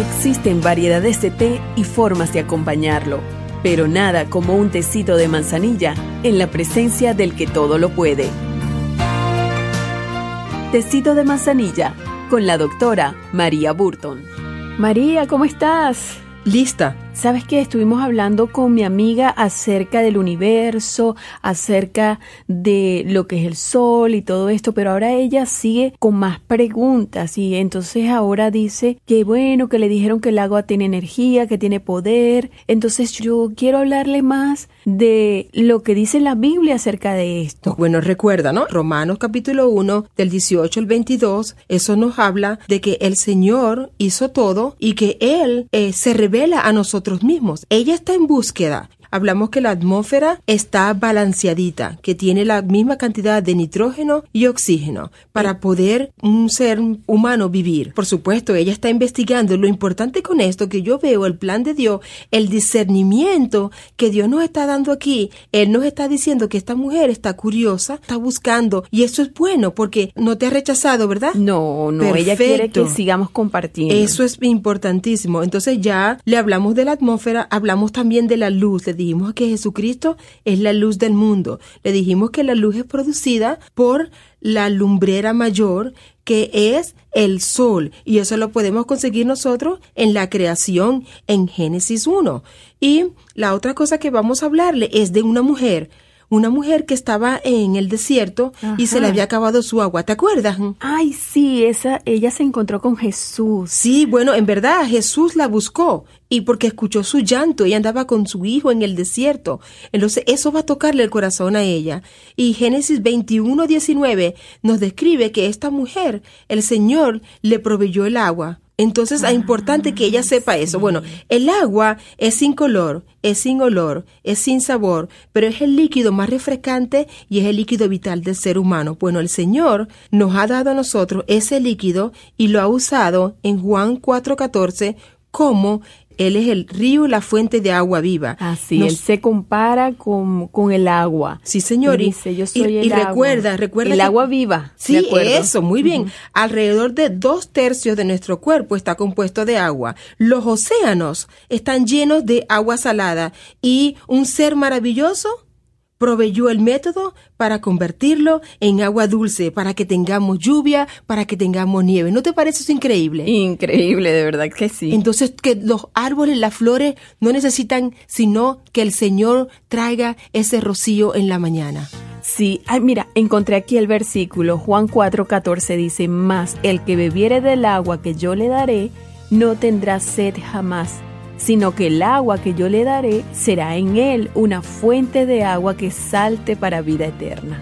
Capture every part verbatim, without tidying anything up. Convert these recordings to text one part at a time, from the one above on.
Existen variedades de té y formas de acompañarlo, pero nada como un tecito de manzanilla en la presencia del que todo lo puede. Tecito de manzanilla con la doctora María Burton. María, ¿cómo estás? Lista. ¿Sabes qué? Estuvimos hablando con mi amiga acerca del universo, acerca de lo que es el sol y todo esto, pero ahora ella sigue con más preguntas y entonces ahora dice que bueno, que le dijeron que el agua tiene energía, que tiene poder. Entonces yo quiero hablarle más de lo que dice la Biblia acerca de esto. Bueno, recuerda, ¿no? Romanos capítulo uno, del dieciocho al veintidós, eso nos habla de que el Señor hizo todo y que Él eh, se revela a nosotros mismos. Ella está en búsqueda. Hablamos que la atmósfera está balanceadita, que tiene la misma cantidad de nitrógeno y oxígeno para poder un ser humano vivir. Por supuesto, ella está investigando. Lo importante con esto que yo veo el plan de Dios, el discernimiento que Dios nos está dando aquí. Él nos está diciendo que esta mujer está curiosa, está buscando, y eso es bueno porque no te ha rechazado, ¿verdad? No, no, Perfecto. Ella quiere que sigamos compartiendo. Eso es importantísimo. Entonces ya le hablamos de la atmósfera, hablamos también de la luz. Le dijimos que Jesucristo es la luz del mundo. Le dijimos que la luz es producida por la lumbrera mayor, que es el sol, y eso lo podemos conseguir nosotros en la creación en Génesis uno. Y la otra cosa que vamos a hablarle es de una mujer. Una mujer que estaba en el desierto. Ajá. Y se le había acabado su agua, ¿te acuerdas? Ay, sí, esa, ella se encontró con Jesús. Sí, bueno, en verdad Jesús la buscó y porque escuchó su llanto, ella andaba con su hijo en el desierto. Entonces eso va a tocarle el corazón a ella. Y Génesis veintiuno, diecinueve nos describe que esta mujer, el Señor le proveyó el agua. Entonces es importante que ella sepa eso. Bueno, el agua es sin color, es sin olor, es sin sabor, pero es el líquido más refrescante y es el líquido vital del ser humano. Bueno, el Señor nos ha dado a nosotros ese líquido y lo ha usado en Juan cuatro catorce como Él es el río y la fuente de agua viva. Así, Nos... Él se compara con, con el agua. Sí, señor. Y dice, yo soy y, el y agua. recuerda, recuerda. El que... agua viva. Sí, eso, muy bien. Uh-huh. Alrededor de dos tercios de nuestro cuerpo está compuesto de agua. Los océanos están llenos de agua salada y un ser maravilloso proveyó el método para convertirlo en agua dulce, para que tengamos lluvia, para que tengamos nieve. ¿No te parece eso increíble? Increíble, de verdad que sí. Entonces, que los árboles, las flores, no necesitan sino que el Señor traiga ese rocío en la mañana. Sí, ay, mira, encontré aquí el versículo. Juan cuatro catorce dice, mas el que bebiere del agua que yo le daré, no tendrá sed jamás, sino que el agua que yo le daré será en él una fuente de agua que salte para vida eterna.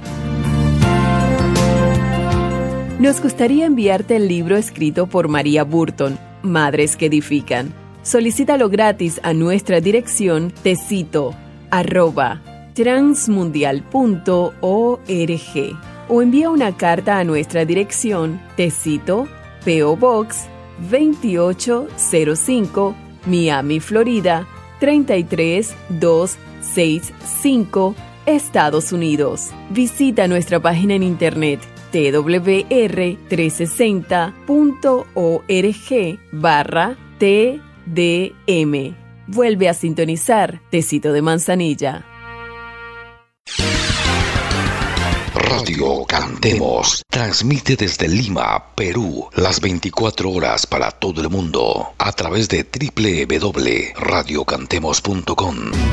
Nos gustaría enviarte el libro escrito por María Burton, Madres que Edifican. Solicítalo gratis a nuestra dirección tecito arroba transmundial punto org o envía una carta a nuestra dirección Tecito, P O Box veintiocho cero cinco, Miami, Florida, treinta y tres mil doscientos sesenta y cinco, Estados Unidos. Visita nuestra página en internet t w r trescientos sesenta punto org barra T D M. Vuelve a sintonizar Tecito de Manzanilla. Radio Cantemos transmite desde Lima, Perú, las veinticuatro horas para todo el mundo a través de doble u doble u doble u punto radio cantemos punto com.